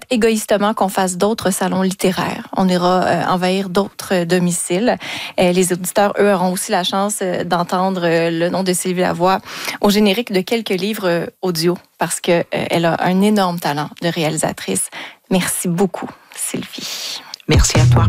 égoïstement qu'on fasse d'autres salons littéraires. On ira envahir d'autres domiciles. Les auditeurs, eux, auront aussi la chance d'entendre le nom de Sylvie Lavoie au générique de quelques livres audio parce qu'elle a un énorme talent de réalisatrice. Merci beaucoup, Sylvie. Merci à toi.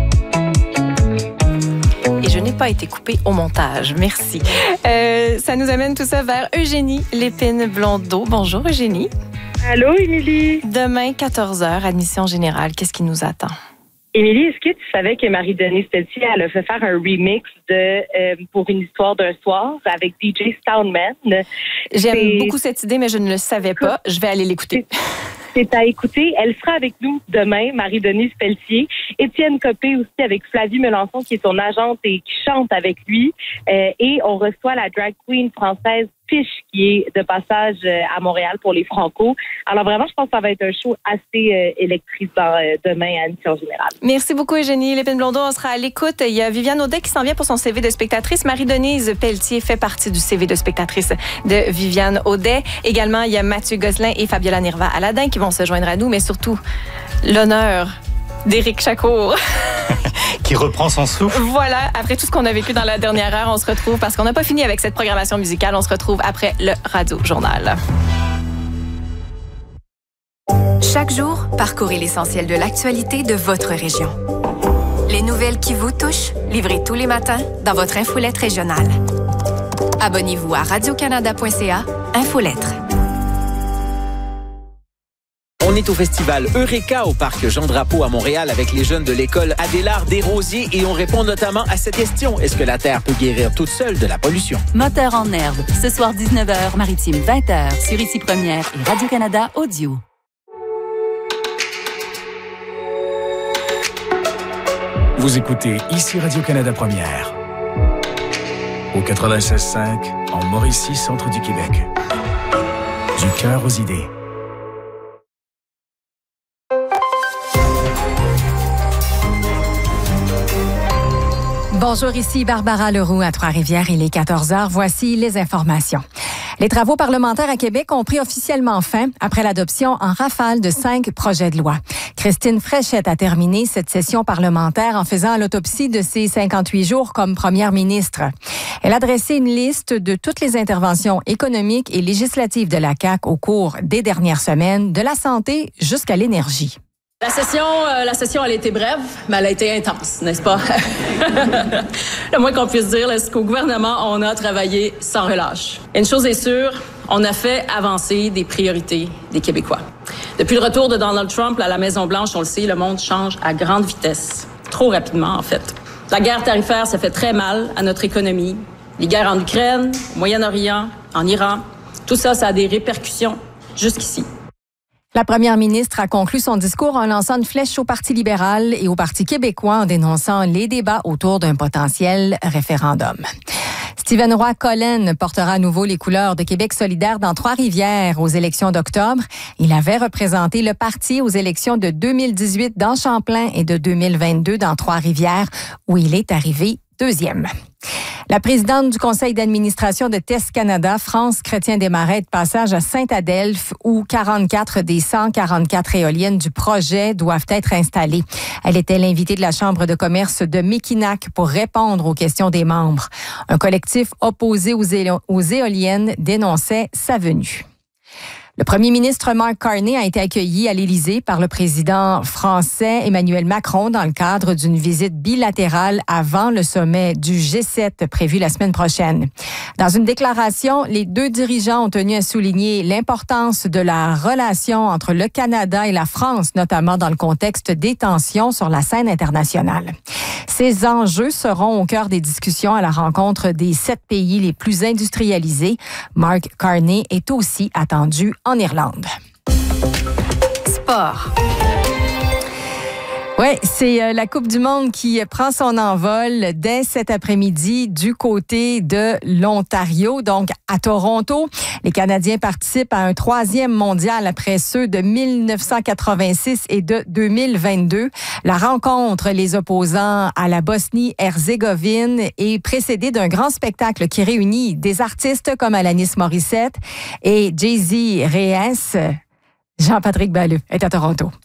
Et je n'ai pas été coupée au montage. Merci. Ça nous amène tout ça vers Eugénie Lépine-Blondeau. Bonjour, Eugénie. Allô, Émilie. Demain, 14h, admission générale. Qu'est-ce qui nous attend? Émilie, est-ce que tu savais que Marie-Denise Pelletier, elle a fait faire un remix de Pour une histoire d'un soir avec DJ Stoneman? J'aime beaucoup cette idée, mais je ne le savais pas. Je vais aller l'écouter. C'est à écouter. Elle sera avec nous demain, Marie-Denise Pelletier. Étienne Copé aussi avec Flavie Melançon, qui est son agente et qui chante avec lui. Et on reçoit la drag queen française Piche, qui est de passage à Montréal pour les Franco. Alors vraiment, je pense que ça va être un show assez électrisant demain à Admission générale. Merci beaucoup, Eugénie Lépine-Blondeau. On sera à l'écoute. Il y a Viviane Audet qui s'en vient pour son CV de spectatrice. Marie-Denise Pelletier fait partie du CV de spectatrice de Viviane Audet. Également, il y a Mathieu Gosselin et Fabiola Nirva-Aladin qui vont se joindre à nous, mais surtout, l'honneur d'Éric Chacour. Qui reprend son souffle. Voilà, après tout ce qu'on a vécu dans la dernière heure, on se retrouve, parce qu'on n'a pas fini avec cette programmation musicale, on se retrouve après le Radio Journal. Chaque jour, parcourez l'essentiel de l'actualité de votre région. Les nouvelles qui vous touchent, livrées tous les matins dans votre infolette régionale. Abonnez-vous à radiocanada.ca, Infolettre. On est au festival Eureka au parc Jean-Drapeau à Montréal avec les jeunes de l'école Adélard Desrosiers et on répond notamment à cette question. Est-ce que la Terre peut guérir toute seule de la pollution? Moteur en herbe, ce soir 19h, Maritime 20h, sur Ici Première et Radio-Canada Audio. Vous écoutez Ici Radio-Canada Première. Au 96.5, en Mauricie, centre du Québec. Du cœur aux idées. Bonjour, ici Barbara Leroux à Trois-Rivières. Il est 14h. Voici les informations. Les travaux parlementaires à Québec ont pris officiellement fin après l'adoption en rafale de 5 projets de loi. Christine Fréchette a terminé cette session parlementaire en faisant l'autopsie de ses 58 jours comme première ministre. Elle a dressé une liste de toutes les interventions économiques et législatives de la CAQ au cours des dernières semaines, de la santé jusqu'à l'énergie. La session, elle a été brève, mais elle a été intense, n'est-ce pas? Le moins qu'on puisse dire, c'est qu'au gouvernement, on a travaillé sans relâche. Une chose est sûre, on a fait avancer des priorités des Québécois. Depuis le retour de Donald Trump à la Maison-Blanche, on le sait, le monde change à grande vitesse. Trop rapidement, en fait. La guerre tarifaire, ça fait très mal à notre économie. Les guerres en Ukraine, au Moyen-Orient, en Iran, tout ça, ça a des répercussions jusqu'ici. La première ministre a conclu son discours en lançant une flèche au Parti libéral et au Parti québécois en dénonçant les débats autour d'un potentiel référendum. Stephen Roy Cullen portera à nouveau les couleurs de Québec solidaire dans Trois-Rivières aux élections d'octobre. Il avait représenté le parti aux élections de 2018 dans Champlain et de 2022 dans Trois-Rivières, où il est arrivé deuxième. La présidente du conseil d'administration de TES Canada, France Chrétien-Desmarais, est de passage à Saint-Adelphe, où 44 des 144 éoliennes du projet doivent être installées. Elle était l'invitée de la Chambre de commerce de Mekinac pour répondre aux questions des membres. Un collectif opposé aux éoliennes dénonçait sa venue. Le premier ministre Mark Carney a été accueilli à l'Élysée par le président français Emmanuel Macron dans le cadre d'une visite bilatérale avant le sommet du G7 prévu la semaine prochaine. Dans une déclaration, les deux dirigeants ont tenu à souligner l'importance de la relation entre le Canada et la France, notamment dans le contexte des tensions sur la scène internationale. Ces enjeux seront au cœur des discussions à la rencontre des 7 pays les plus industrialisés. Mark Carney est aussi attendu en Irlande. Sport. Oui, c'est la Coupe du monde qui prend son envol dès cet après-midi du côté de l'Ontario, donc à Toronto. Les Canadiens participent à un 3e mondial après ceux de 1986 et de 2022. La rencontre les opposant à la Bosnie-Herzégovine est précédée d'un grand spectacle qui réunit des artistes comme Alanis Morissette et Jay-Z Reyes. Jean-Patrick Balleux est à Toronto.